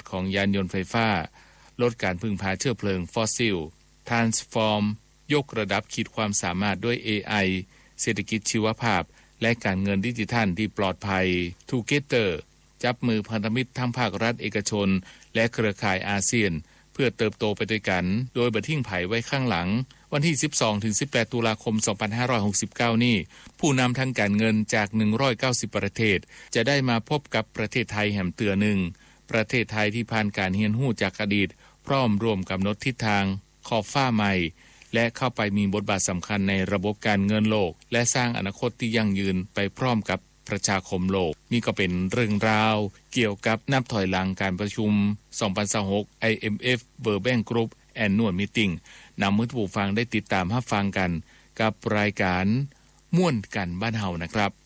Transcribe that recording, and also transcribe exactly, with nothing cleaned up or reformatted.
ของยานยนต์ไฟฟ้าลดการพึ่งพาเชื้อเพลิงฟอสซิล Transform ยกระดับขีดความสามารถด้วย เอ ไอ เศรษฐกิจชีวภาพและการเงินดิจิทัลที่ปลอดภัย Together จับมือพันธมิตรทั้งภาครัฐเอกชนและเครือข่ายอาเซียนเพื่อเติบโตไปด้วยกันโดยบ่ทิ้งไผไว้ข้างหลังวันที่ สิบสองถึงสิบแปด ตุลาคม สองพันห้าร้อยหกสิบเก้า นี้ผู้นำทางการเงินจาก หนึ่งร้อยเก้าสิบ ประเทศจะได้มาพบกับประเทศไทยแห่มเตือหนึ่งประเทศไทยที่ผ่านการเรียนรู้จากอดีตพร้อมร่วมกำหนดทิศทางขอบฟ้าใหม่และเข้าไปมีบทบาทสำคัญในระบบการเงินโลกและสร้างอนาคตที่ยั่งยืนไปพร้อมกับประชาคมโลกนี่ก็เป็นเรื่องราวเกี่ยวกับนับถอยหลังการประชุมสองพันยี่สิบหก ไอ เอ็ม เอฟ World Bank Group Annual Meeting นำมือผู้ฟังได้ติดตามรับฟังกันกับรายการม่วนกันบ้านเฮานะครับ